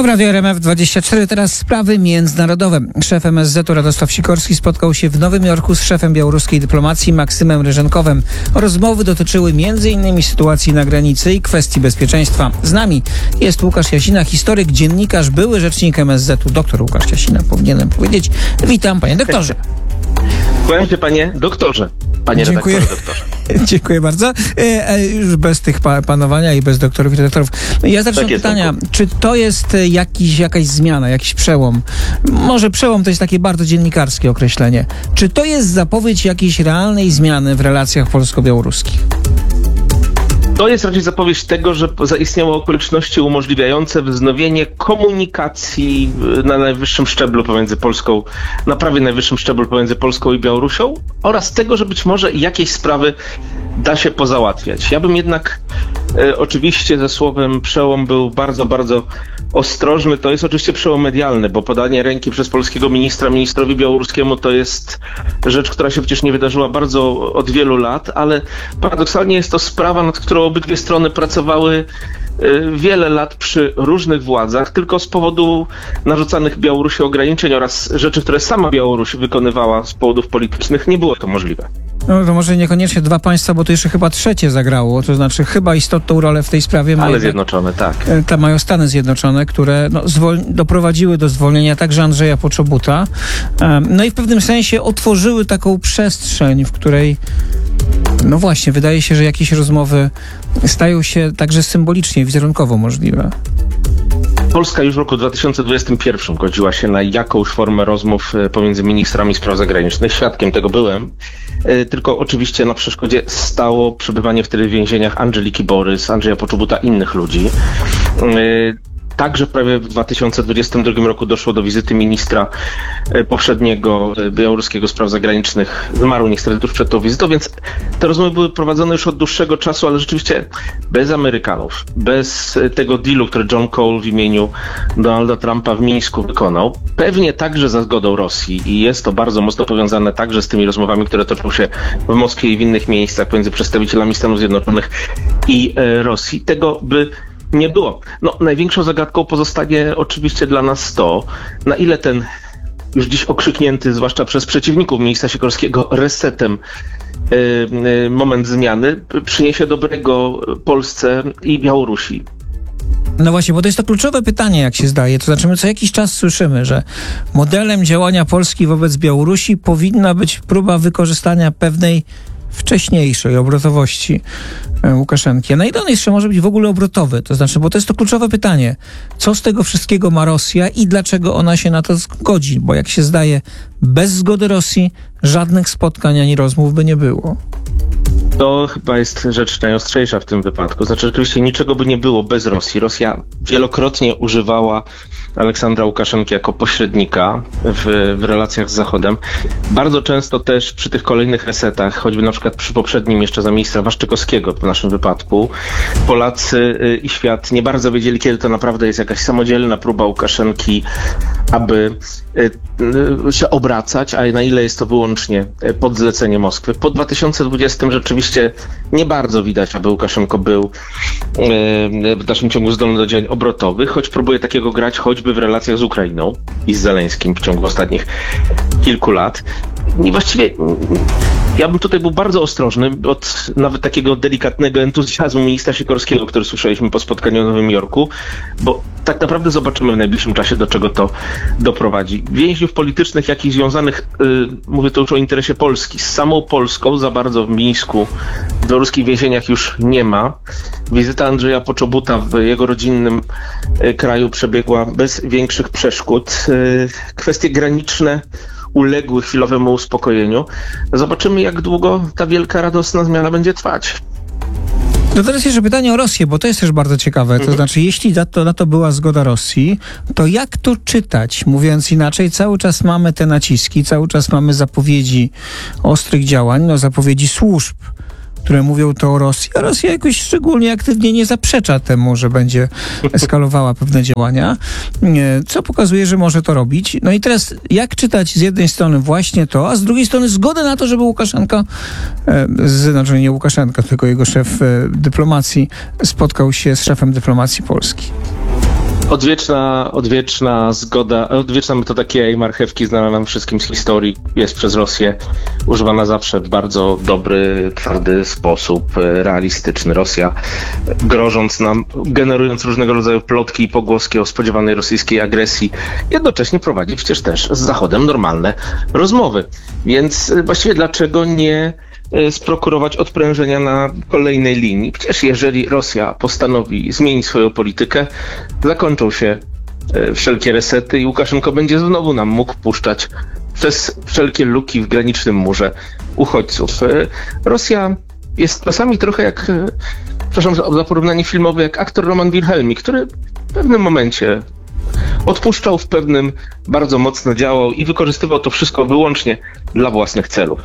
W Radiu RMF24 teraz sprawy międzynarodowe. Szef MSZ-u Radosław Sikorski spotkał się w Nowym Jorku z szefem białoruskiej dyplomacji Maksymem Ryżenkowem. Rozmowy dotyczyły m.in. sytuacji na granicy i kwestii bezpieczeństwa. Z nami jest Łukasz Jasina, historyk, dziennikarz, były rzecznik MSZ-u. Doktor Łukasz Jasina, powinienem powiedzieć. Witam, panie doktorze. Kłaniam się, panie doktorze. Panie Dziękuję. doktorze. Dziękuję bardzo. Już bez tych panowania i bez doktorów i redaktorów. Ja zacznę od pytania, czy to jest jakaś zmiana, jakiś przełom? Może przełom to jest takie bardzo dziennikarskie określenie. Czy to jest zapowiedź jakiejś realnej zmiany w relacjach polsko-białoruskich? To jest raczej zapowiedź tego, że zaistniały okoliczności umożliwiające wznowienie komunikacji na najwyższym szczeblu pomiędzy Polską, na prawie najwyższym szczeblu pomiędzy Polską i Białorusią oraz tego, że być może jakieś sprawy da się pozałatwiać. Ja bym jednak oczywiście ze słowem przełom był bardzo, bardzo ostrożny. To jest oczywiście przełom medialny, bo podanie ręki przez polskiego ministrowi białoruskiemu to jest rzecz, która się przecież nie wydarzyła bardzo od wielu lat, ale paradoksalnie jest to sprawa, nad którą obydwie strony pracowały wiele lat przy różnych władzach, tylko z powodu narzucanych Białorusi ograniczeń oraz rzeczy, które sama Białoruś wykonywała z powodów politycznych, nie było to możliwe. No to może niekoniecznie dwa państwa, bo to jeszcze chyba trzecie zagrało, to znaczy chyba istotną rolę w tej sprawie mają Zjednoczone, tak. Mają Stany Zjednoczone, które doprowadziły do zwolnienia także Andrzeja Poczobuta. No i w pewnym sensie otworzyły taką przestrzeń, w której no właśnie, wydaje się, że jakieś rozmowy stają się także symbolicznie, wizerunkowo możliwe. Polska już w roku 2021 godziła się na jakąś formę rozmów pomiędzy ministrami spraw zagranicznych. Świadkiem tego byłem. Tylko oczywiście na przeszkodzie stało przebywanie wtedy w więzieniach Andżeliki Borys, Andrzeja Poczobuta i innych ludzi. Także prawie w 2022 roku doszło do wizyty ministra poprzedniego białoruskiego spraw zagranicznych. Zmarł niestety tuż przed tą wizytą, więc te rozmowy były prowadzone już od dłuższego czasu, ale rzeczywiście bez Amerykanów, bez tego dealu, który John Cole w imieniu Donalda Trumpa w Mińsku wykonał. Pewnie także za zgodą Rosji i jest to bardzo mocno powiązane także z tymi rozmowami, które toczą się w Moskwie i w innych miejscach między przedstawicielami Stanów Zjednoczonych i Rosji. Tego by nie było. Największą zagadką pozostanie oczywiście dla nas to, na ile ten już dziś okrzyknięty, zwłaszcza przez przeciwników ministra Sikorskiego, resetem moment zmiany przyniesie dobrego Polsce i Białorusi. No właśnie, bo to jest to kluczowe pytanie, jak się zdaje. To znaczy, my co jakiś czas słyszymy, że modelem działania Polski wobec Białorusi powinna być próba wykorzystania pewnej wcześniejszej obrotowości Łukaszenki. A na ile on jeszcze może być w ogóle obrotowy? To znaczy, bo to jest to kluczowe pytanie. Co z tego wszystkiego ma Rosja i dlaczego ona się na to zgodzi? Bo jak się zdaje, bez zgody Rosji żadnych spotkań ani rozmów by nie było. To chyba jest rzecz najostrzejsza w tym wypadku. Znaczy, oczywiście niczego by nie było bez Rosji. Rosja wielokrotnie używała Aleksandra Łukaszenki jako pośrednika w relacjach z Zachodem. Bardzo często też przy tych kolejnych resetach, choćby na przykład przy poprzednim jeszcze za ministra Waszczykowskiego w naszym wypadku, Polacy i świat nie bardzo wiedzieli, kiedy to naprawdę jest jakaś samodzielna próba Łukaszenki, aby się obracać, a na ile jest to wyłącznie pod zlecenie Moskwy. Po 2020 rzeczywiście nie bardzo widać, aby Łukaszenko był w dalszym ciągu zdolny do działań obrotowych, choć próbuje takiego grać choćby w relacjach z Ukrainą i z Zeleńskim w ciągu ostatnich kilku lat. I właściwie ja bym tutaj był bardzo ostrożny od nawet takiego delikatnego entuzjazmu ministra Sikorskiego, który słyszeliśmy po spotkaniu w Nowym Jorku, bo tak naprawdę zobaczymy w najbliższym czasie, do czego to doprowadzi. Więźniów politycznych, jak i związanych, mówię tu już o interesie Polski, z samą Polską za bardzo w Mińsku, w białoruskich więzieniach już nie ma. Wizyta Andrzeja Poczobuta w jego rodzinnym kraju przebiegła bez większych przeszkód. Kwestie graniczne uległy chwilowemu uspokojeniu. Zobaczymy, jak długo ta wielka, radosna zmiana będzie trwać. No teraz jeszcze pytanie o Rosję, bo to jest też bardzo ciekawe. To znaczy, jeśli na to była zgoda Rosji, to jak to czytać? Mówiąc inaczej, cały czas mamy te naciski, cały czas mamy zapowiedzi ostrych działań, zapowiedzi służb, które mówią to o Rosji, a Rosja jakoś szczególnie aktywnie nie zaprzecza temu, że będzie eskalowała pewne działania, co pokazuje, że może to robić. No i teraz jak czytać z jednej strony właśnie to, a z drugiej strony zgodę na to, żeby Łukaszenka, znaczy nie Łukaszenka, tylko jego szef dyplomacji spotkał się z szefem dyplomacji Polski? Odwieczna zgoda, odwieczna metoda kija i marchewki znana nam wszystkim z historii, jest przez Rosję używana zawsze w bardzo dobry, twardy sposób, realistyczny. Rosja, grożąc nam, generując różnego rodzaju plotki i pogłoski o spodziewanej rosyjskiej agresji, jednocześnie prowadzi przecież też z Zachodem normalne rozmowy. Więc właściwie dlaczego nie sprokurować odprężenia na kolejnej linii? Przecież jeżeli Rosja postanowi zmienić swoją politykę, zakończą się wszelkie resety i Łukaszenko będzie znowu nam mógł puszczać przez wszelkie luki w granicznym murze uchodźców. Rosja jest czasami trochę jak, przepraszam za porównanie filmowe, jak aktor Roman Wilhelmi, który w pewnym momencie odpuszczał, w pewnym bardzo mocno działał i wykorzystywał to wszystko wyłącznie dla własnych celów.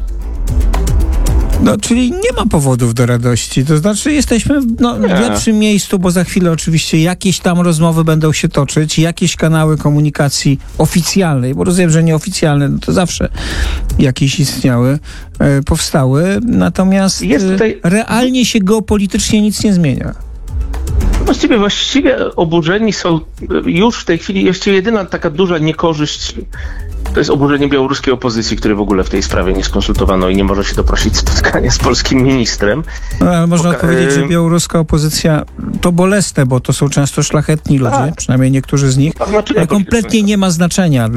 No, czyli nie ma powodów do radości. To znaczy jesteśmy w lepszym miejscu, bo za chwilę oczywiście jakieś tam rozmowy będą się toczyć, jakieś kanały komunikacji oficjalnej, bo rozumiem, że nieoficjalne, no to zawsze jakieś istniały, powstały. Natomiast realnie się geopolitycznie nic nie zmienia. Właściwie oburzeni są już w tej chwili, jeszcze jedyna taka duża niekorzyść to jest oburzenie białoruskiej opozycji, której w ogóle w tej sprawie nie skonsultowano i nie może się doprosić spotkania z polskim ministrem. No, ale można powiedzieć, że białoruska opozycja to bolesne, bo to są często szlachetni ludzie, przynajmniej niektórzy z nich, ale kompletnie nie ma znaczenia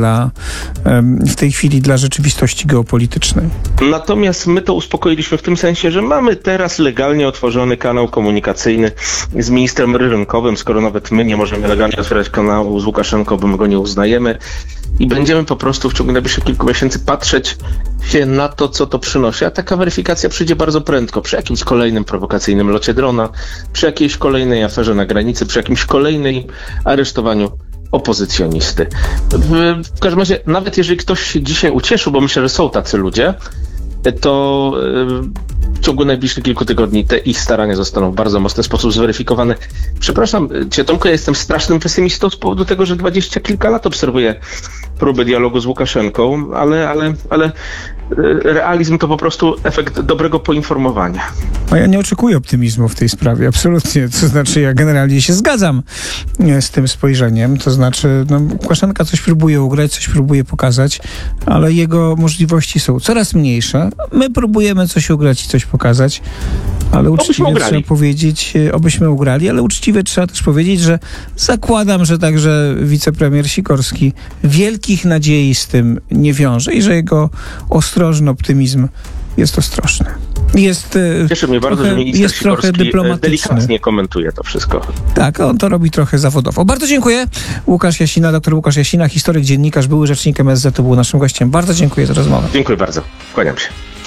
w tej chwili dla rzeczywistości geopolitycznej. Natomiast my to uspokoiliśmy w tym sensie, że mamy teraz legalnie otworzony kanał komunikacyjny z ministrem rynkowym, skoro nawet my nie możemy legalnie otwierać kanału z Łukaszenką, bo my go nie uznajemy. I będziemy po prostu w ciągu najbliższych kilku miesięcy patrzeć się na to, co to przynosi. A taka weryfikacja przyjdzie bardzo prędko. Przy jakimś kolejnym prowokacyjnym locie drona, przy jakiejś kolejnej aferze na granicy, przy jakimś kolejnym aresztowaniu opozycjonisty. W każdym razie, nawet jeżeli ktoś się dzisiaj ucieszył, bo myślę, że są tacy ludzie, to w ciągu najbliższych kilku tygodni te ich starania zostaną w bardzo mocny sposób zweryfikowane. Przepraszam cię, Tomku, ja jestem strasznym pesymistą z powodu tego, że 20 kilka lat obserwuję próby dialogu z Łukaszenką, ale realizm to po prostu efekt dobrego poinformowania. A ja nie oczekuję optymizmu w tej sprawie, absolutnie. To znaczy, ja generalnie się zgadzam z tym spojrzeniem. To znaczy, Łukaszenka coś próbuje ugrać, coś próbuje pokazać, ale jego możliwości są coraz mniejsze. My próbujemy coś ugrać i coś pokazać, ale uczciwie trzeba powiedzieć, obyśmy ugrali, ale uczciwie trzeba też powiedzieć, że zakładam, że także wicepremier Sikorski wielkich nadziei z tym nie wiąże i że jego ostrożny optymizm jest ostrożny. Cieszy mnie bardzo, że minister jest trochę dyplomatyczny. Delikatnie komentuje to wszystko. Tak, on to robi trochę zawodowo. Bardzo dziękuję. Łukasz Jasina, dr Łukasz Jasina, historyk, dziennikarz, były rzecznik MSZ, był naszym gościem. Bardzo dziękuję za rozmowę. Dziękuję bardzo. Kłaniam się.